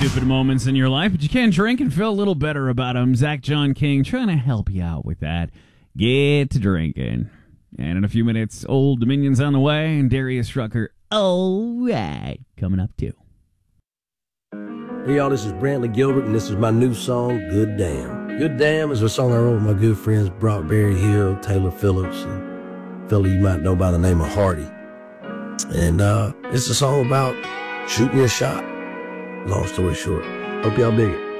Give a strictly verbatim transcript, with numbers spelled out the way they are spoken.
stupid moments in your life, but you can drink and feel a little better about them. Zach John King trying to help you out with that. Get to drinking. And in a few minutes, Old Dominion's on the way, and Darius Rucker, all right, coming up too. Hey y'all, this is Brantley Gilbert, and this is my new song, Good Damn. Good Damn is a song I wrote with my good friends Brock Berry Hill, Taylor Phillips, and a fella you might know by the name of Hardy. And uh, it's a song about shooting your shot. Long story short. Hope y'all dig it.